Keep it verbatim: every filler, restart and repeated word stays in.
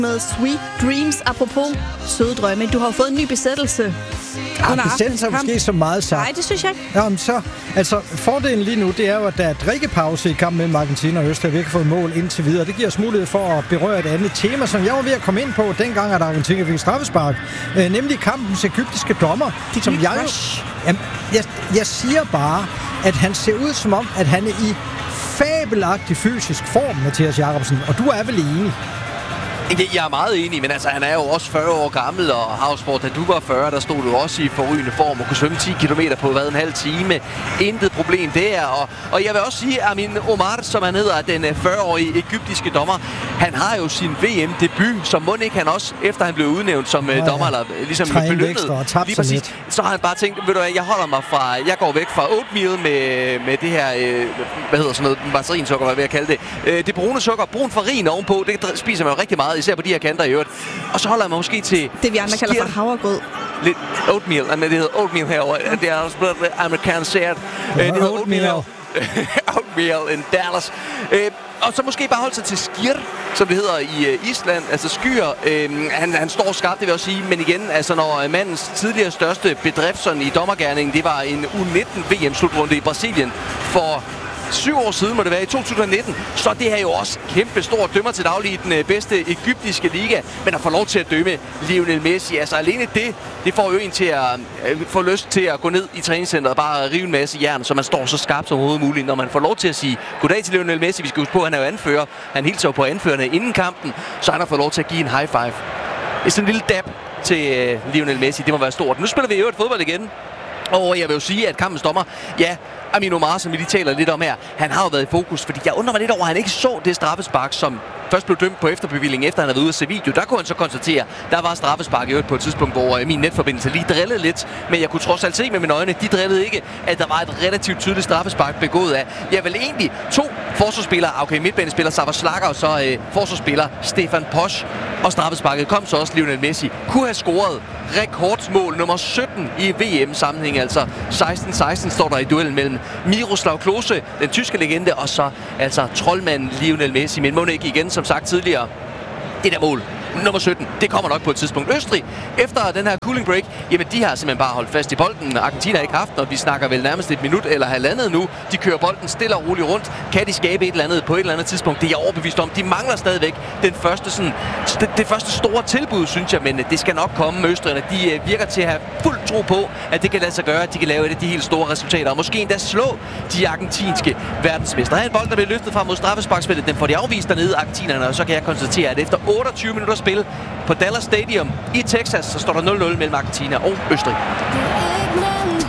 med Sweet Dreams. Apropos søde drømme. Du har jo fået en ny besættelse. Ja, besættelse er måske så meget sagt. Nej, det synes jeg ikke. Jamen så, altså fordelen lige nu, det er jo, at der er drikkepause i kampen mellem Argentina og Østrig. Vi har ikke fået mål indtil videre. Det giver os mulighed for at berøre et andet tema, som jeg var ved at komme ind på, dengang at Argentina fik straffespark. Øh, nemlig kampens egyptiske dommer. Det som jeg, jamen, jeg, jeg siger bare, at han ser ud som om, at han er i fabelagtig fysisk form, Mathias Jacobsen. Og du er vel enig? Jeg er meget enig, men altså, han er jo også fyrre år gammel, og Havsborg, da du var fyrre, der stod du også i forrygende form og kunne svømme ti kilometer på hvad, en halv time. Intet problem der. Og, og jeg vil også sige, at Amin Omar, som han hedder, den fyrre-årige egyptiske dommer, han har jo sin V M-debut, så må ikke han også, efter han blev udnævnt som oh, ja. dommer, eller ligesom belønnet, lige præcis, så har han bare tænkt, ved du hvad, jeg holder mig fra, jeg går væk fra oatmeal med, med det her, øh, hvad hedder sådan noget, margarinsukker, hvad jeg vil kalde det. Øh, det brune sukker, brun farin ovenpå, det spiser man jo rigtig meget, især på de her kanter i øvrigt. Og så holder man måske til... Det vi andre kalder for havregrød. Lidt oatmeal. Men det hedder oatmeal herovre. Det er også blevet amerikaniseret. Det hedder oatmeal. Oatmeal in Dallas. Og så måske bare holde sig til skir, som det hedder i Island. Altså skyer. Han, han står skarpt, det vil jeg også sige. Men igen, altså når mandens tidligere største bedrift sådan i dommergerningen, det var en U nitten V M-slutrunde i Brasilien for... Syv år siden må det være, i to tusind nitten, så det her jo også kæmpe stort dømmer til daglig i den bedste egyptiske liga, men at få lov til at dømme Lionel Messi, altså alene det, det får jo en til at øh, få lyst til at gå ned i træningscenteret og bare rive en masse jern, så man står så skarpt som overhovedet muligt, når man får lov til at sige goddag til Lionel Messi. Vi skal huske på, at han er jo anfører, han hilser jo på anførerne inden kampen, så han har fået lov til at give en high five. Det er sådan en lille dab til øh, Lionel Messi, det må være stort. Nu spiller vi jo et fodbold igen, og jeg vil jo sige, at kampens dommer, ja, Amin Omar, som vi lige taler lidt om her, han har jo været i fokus, fordi jeg undrer mig lidt over, at han ikke så det straffespark, som først blev dømt på efterbevilling, efter han havde været ude at se video. Der kunne han så konstatere, der var straffespark i øvrigt på et tidspunkt, hvor min netforbindelse lige drillede lidt, men jeg kunne trods alt se med mine øjne, de drillede ikke, at der var et relativt tydeligt straffespark begået af, jeg vil egentlig to forsvarsspillere, okay, midtbanespiller Sava Slager og så øh, forsvarsspiller Stefan Posch, og straffesparket kom så også Lionel Messi, kunne have scoret rekordsmål nummer sytten i V M-sammenhæng, altså seksten seksten står der i duellen mellem Miroslav Klose, den tyske legende, og så altså troldmanden Lionel Messi, men må ikke igen, som sagt tidligere, det der mål nummer sytten, det kommer nok på et tidspunkt. Østrig, efter den her cooling break, jamen de har simpelthen bare holdt fast i bolden. Argentina har ikke haft, og vi snakker vel nærmest et minut eller halvandet nu. De kører bolden stille og roligt rundt. Kan de skabe et eller andet på et eller andet tidspunkt? Det er jeg overbevist om. De mangler stadigvæk den første, sådan, det, det første store tilbud, synes jeg, men det skal nok komme. Østrigerne, de virker til at have fuld tro på, at det kan lade sig gøre, at de kan lave et af de helt store resultater, og måske endda slå de argentinske verdensmestre. Her er en bold, der bliver løftet frem mod straffesparksfeltet. Den får de afvist dernede, argentinerne, og så kan jeg konstatere, at efter otteogtyve minutter spil på Dallas Stadium i Texas, så står der nul nul mellem Argentina og Østrig.